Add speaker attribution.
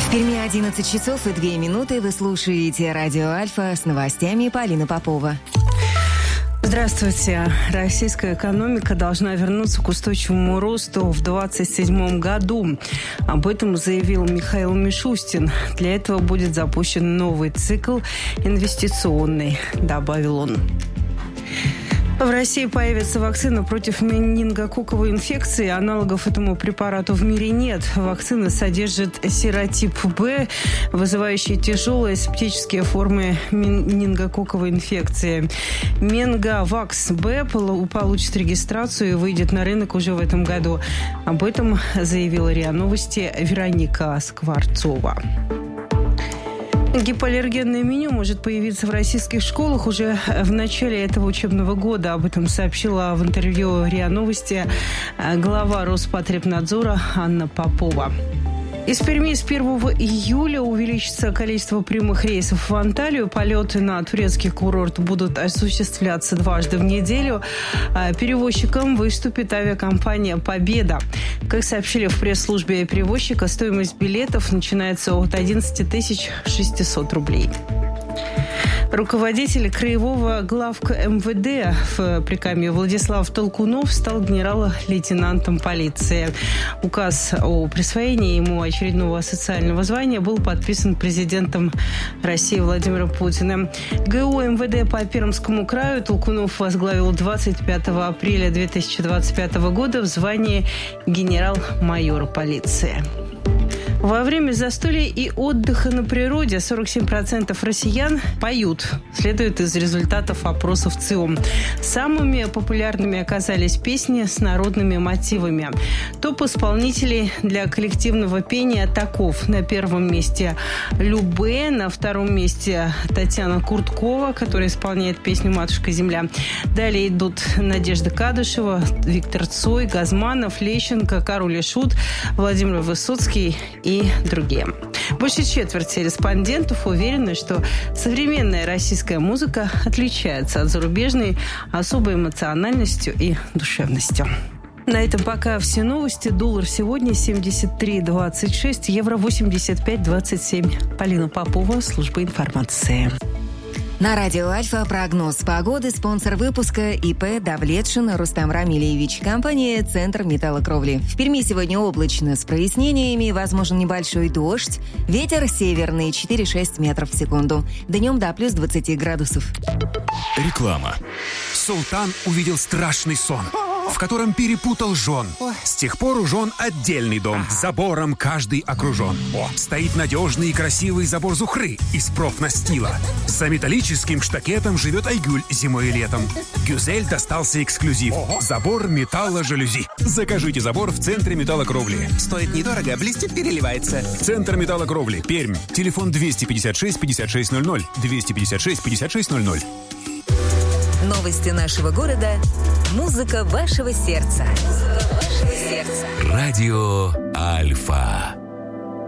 Speaker 1: В Перми 11 часов и 2 минуты. Вы слушаете радио Альфа с новостями Полина Попова.
Speaker 2: Здравствуйте. Российская экономика должна вернуться к устойчивому росту в 2027 году. Об этом заявил Михаил Мишустин. Для этого будет запущен новый цикл инвестиционный, добавил он. В России появится вакцина против менингококковой инфекции. Аналогов этому препарату в мире нет. Вакцина содержит серотип Б, вызывающий тяжелые септические формы менингококковой инфекции. Менговакс Б получит регистрацию и выйдет на рынок уже в этом году. Об этом заявила РИА Новости Вероника Скворцова. Гипоаллергенное меню может появиться в российских школах уже в начале этого учебного года. Об этом сообщила в интервью РИА Новости глава Роспотребнадзора Анна Попова. Из Перми с 1 июля увеличится количество прямых рейсов в Анталию. Полеты на турецкий курорт будут осуществляться дважды в неделю. Перевозчиком выступит авиакомпания «Победа». Как сообщили в пресс-службе перевозчика, стоимость билетов начинается от 11 600 рублей. Руководитель краевого главка МВД в Прикамье Владислав Толкунов стал генерал-лейтенантом полиции. Указ о присвоении ему очередного социального звания был подписан президентом России Владимиром Путиным. ГУ МВД по Пермскому краю Толкунов возглавил 25 апреля 2025 года в звании генерал-майора полиции. Во время застолья и отдыха на природе 47% россиян поют, следует из результатов опросов ЦИОМ. Самыми популярными оказались песни с народными мотивами. Топ-исполнителей для коллективного пения таков. На первом месте Любэ, на втором месте Татьяна Курткова, которая исполняет песню «Матушка земля». Далее идут Надежда Кадышева, Виктор Цой, Газманов, Лещенко, Король и Шут, Владимир Высоцкий и другие. Больше четверти респондентов уверены, что современная российская музыка отличается от зарубежной особой эмоциональностью и душевностью. На этом пока все новости. Доллар сегодня 73.26, евро 85.27. Полина Попова, служба информации.
Speaker 1: На радио Альфа прогноз погоды. Спонсор выпуска ИП Давлетшин Рустам Рамильевич. Компания «Центр металлокровли». В Перми сегодня облачно с прояснениями. Возможен небольшой дождь. Ветер северный 4-6 метров в секунду. Днем до плюс 20 градусов.
Speaker 3: Реклама. Султан увидел страшный сон, в котором перепутал жен. С тех пор у жен отдельный дом. Забором каждый окружен. Стоит надежный и красивый забор Зухры из профнастила. За металлическим штакетом живет Айгуль зимой и летом. Гюзель достался эксклюзив. Забор металло-жалюзи. Закажите забор в Центре металлокровли.
Speaker 4: Стоит недорого, блестит, переливается.
Speaker 3: Центр металлокровли. Пермь. Телефон 256-5600. 256-5600.
Speaker 1: Новости нашего города. Музыка вашего сердца.
Speaker 5: Радио Альфа.